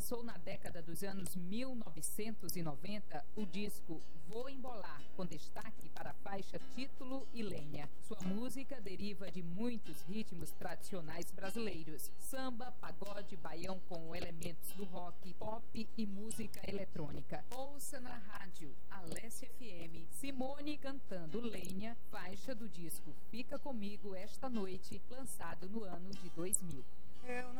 lançou na década dos anos 1990 o disco Vou Embolar, com destaque para a faixa Título e Lenha. Sua música deriva de muitos ritmos tradicionais brasileiros: samba, pagode, baião com elementos do rock, pop e música eletrônica. Ouça na rádio Alessia FM Simone cantando Lenha, faixa do disco Fica Comigo Esta Noite, lançado no ano de 2000. Eu